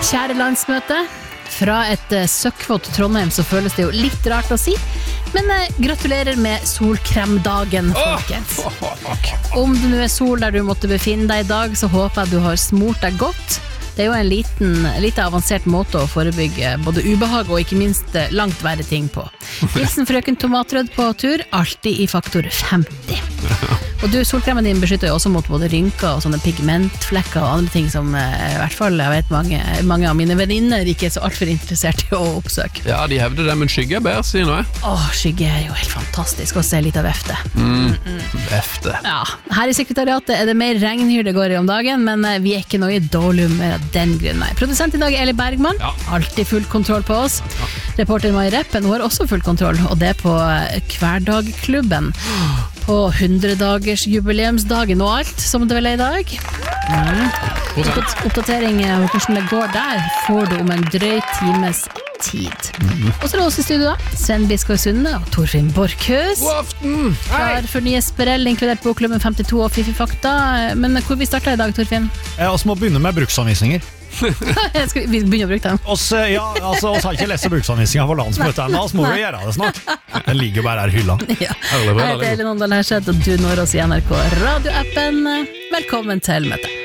Kjære landsmøte, fra et søkkvått Trondheim så føles det jo litt rart å si, men gratulerer med solkremdagen, folkens. Om det nå er sol der du måtte befinne deg i dag, så håper jeg du har smurt deg godt. Det er jo en litt avansert måte å forebygge både ubehag og ikke minst langt verre ting på. Hilsen frøken Tomatrød på tur, alltid i faktor 50. Og du, solkremen din beskytter jo også mot både rynker og sånne pigmentflekker og andre ting som i hvert fall, jeg vet mange av mine venninner ikke er så alt for interessert i å oppsøke. Ja, de hevder det, men skygge er bedre, sier noe. Skygge er jo helt fantastisk, også litt av vefte. Vefte. Ja, her i sekretariatet er det mer regnhyr det går i om dagen, men vi er ikke noe i dårlig humør av den grunn. Nei. Produsent i dag er Eli Bergman, alltid full kontroll på oss. Reporter Mai Reppen, hun har også full kontroll, og det er på Hverdagklubben. På 100-dagers jubileumsdagen og alt, som det vel er i dag. Oppdatering av hvordan det går der får du om en drøy times tid. Og så er det også i studio da, Sven Biskår Sunde og Torfinn Borkhus. God aften! Klar for nye Sperell, inkludert Bokklubben 52 og Fifi Fakta. Men hvor vi startet i dag, Torfinn? Vi må begynne med bruksanvisninger. Skal vi begynne å bruke dem? Oss har ikke lest bruksanvisninger for landsmøtet, men så må vi gjøre det snart. Den ligger bare her i hylla. Ja. Jeg heter Elin Åndal Herseth, og du når oss i NRK radioappen. Velkommen til møtet.